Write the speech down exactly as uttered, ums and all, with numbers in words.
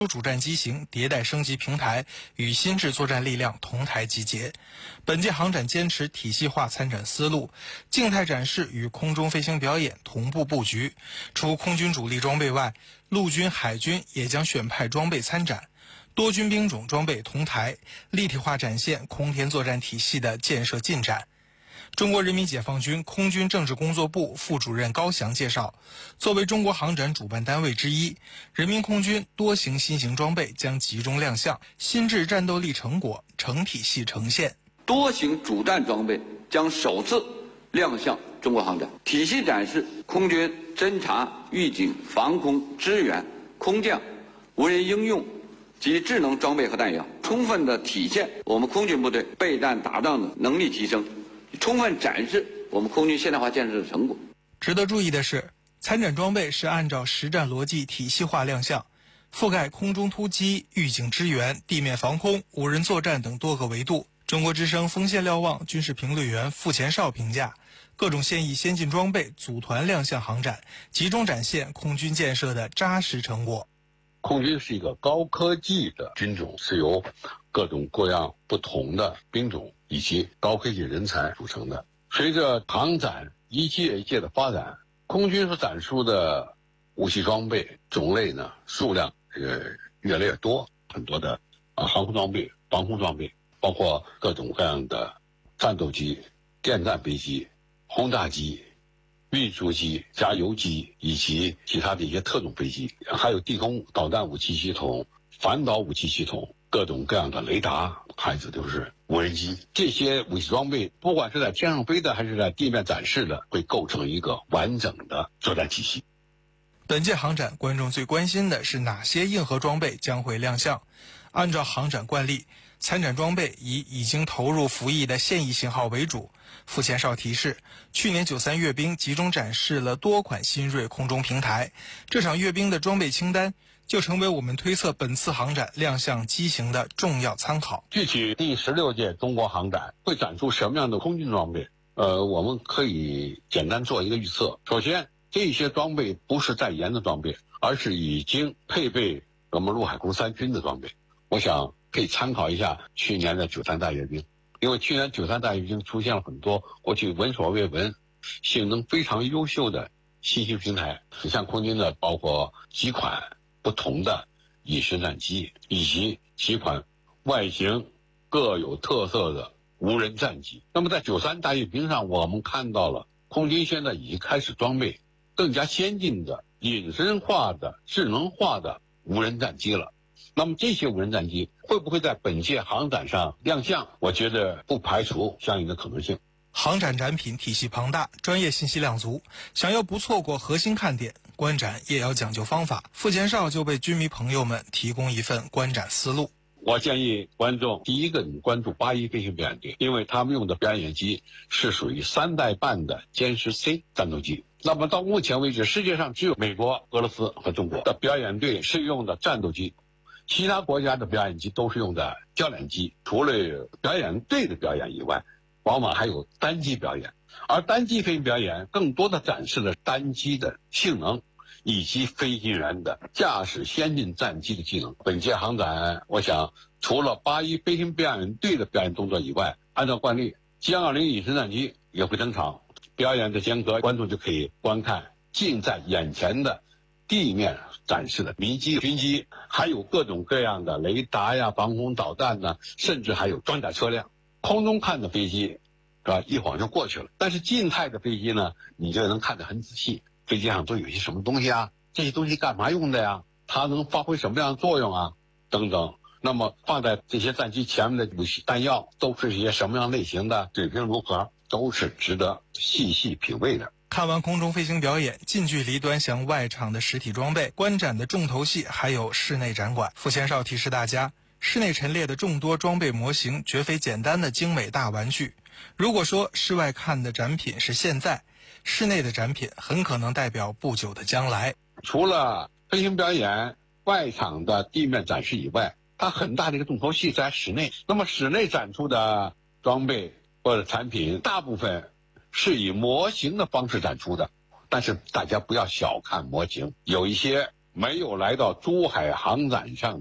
主战机型迭代升级平台与新制作战力量同台集结。本届航展坚持体系化参展思路，静态展示与空中飞行表演同步布局。除空军主力装备外，陆军、海军也将选派装备参展，多军兵种装备同台，立体化展现空天作战体系的建设进展。中国人民解放军空军政治工作部副主任高翔介绍，作为中国航展主办单位之一，人民空军多型新型装备将集中亮相，新制战斗力成果成体系呈现。 多型主战装备将首次亮相中国航展，体系展示空军侦察、预警、防空、支援、空降、无人应用及智能装备和弹药，充分的体现我们空军部队备战打仗的能力提升，充分展示我们空军现代化建设的成果。 值得注意的是，参展装备是按照实战逻辑体系化亮相，覆盖空中突击、预警支援、地面防空、无人作战等多个维度。中国之声锋线瞭望军事评论员傅前绍评价，各种现役先进装备组团亮相航展，集中展现空军建设的扎实成果。 空军是一个高科技的军种，是由各种各样不同的兵种以及高科技人才组成的。随着航展一届一届的发展，空军所展出的武器装备种类呢数量呃越来越多，很多的啊航空装备、防空装备，包括各种各样的战斗机、电战飞机、轰炸机、运输机、加油机以及其他的一些特种飞机，还有地空导弹武器系统、反导武器系统，各种各样的雷达，还有就是无人机。这些武器装备不管是在天上飞的还是在地面展示的，会构成一个完整的作战体系。 本届航展观众最关心的是哪些硬核装备将会亮相。按照航展惯例，参展装备以已经投入服役的现役型号为主。傅前绍提示，去年九三阅兵集中展示了多款新锐空中平台，这场阅兵的装备清单就成为我们推测本次航展亮相机型的重要参考。 具体第十六届中国航展会展出什么样的空军装备？呃，我们可以简单做一个预测。首先，这些装备不是在研的装备，而是已经配备我们陆海空三军的装备。我想可以参考一下去年的九三大阅兵，因为去年九三大阅兵出现了很多过去闻所未闻、性能非常优秀的新型平台。你像空军的，包括几款不同的隐身战机，以及几款外形各有特色的无人战机。那么在九三大阅兵上，我们看到了空军现在已经开始装备更加先进的隐身化的智能化的无人战机了。那么这些无人战机会不会在本届航展上亮相？我觉得不排除相应的可能性。 航展展品体系庞大，专业信息量足，想要不错过核心看点，观展也要讲究方法。傅前绍就为军迷朋友们提供一份观展思路。 我建议观众第一个，你关注八一飞行表演队，因为他们用的表演机是属于三代半的歼十 C 战斗机。那么到目前为止，世界上只有美国、俄罗斯和中国的表演队是用的战斗机，其他国家的表演机都是用的教练机。除了表演队的表演以外，往往还有单机表演，而单机飞行表演更多的展示了单机的性能以及飞行员的驾驶先进战机的技能。本届航展，我想除了八一飞行表演队的表演动作以外，按照惯例，歼二零隐身战机也会登场。表演的间隔，观众就可以观看近在眼前的地面展示的民机、军机，还有各种各样的雷达呀、防空导弹呢，甚至还有装甲车辆。空中看的飞机，是吧？一晃就过去了。但是静态的飞机呢，你就能看得很仔细。飞机上都有些什么东西啊？这些东西干嘛用的呀？它能发挥什么样的作用啊？等等。那么放在这些战机前面的武器弹药都是一些什么样类型的？水平如何？都是值得细细品味的。 看完空中飞行表演，近距离端详外场的实体装备，观展的重头戏还有室内展馆。傅前绍提示大家，室内陈列的众多装备模型绝非简单的精美大玩具。如果说室外看的展品是现在，室内的展品很可能代表不久的将来。 除了飞行表演、外场的地面展示以外，它很大的一个重头戏在室内。那么室内展出的装备或者产品，大部分是以模型的方式展出的，但是大家不要小看模型，有一些没有来到珠海航展上